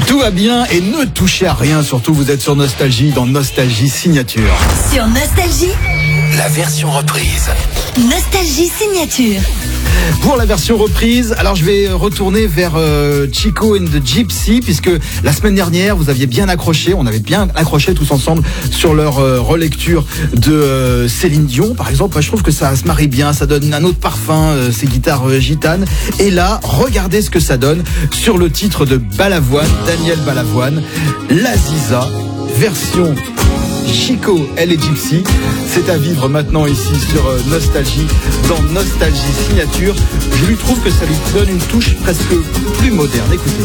Tout va bien et ne touchez à rien, surtout vous êtes sur Nostalgie, dans Nostalgie Signature. Sur Nostalgie, la version reprise. Nostalgie Signature. Pour la version reprise, alors je vais retourner vers Chico and the Gypsy, puisque la semaine dernière vous aviez bien accroché, on avait bien accroché tous ensemble sur leur relecture de Céline Dion par exemple. Moi, je trouve que ça se marie bien, ça donne un autre parfum, ces guitares gitanes. Et là, regardez ce que ça donne sur le titre de Balavoine, Daniel Balavoine, La Ziza, version Chico et les Gypsy. C'est à vivre maintenant ici sur Nostalgie, dans Nostalgie Signature. Je lui trouve que ça lui donne une touche presque plus moderne. Écoutez.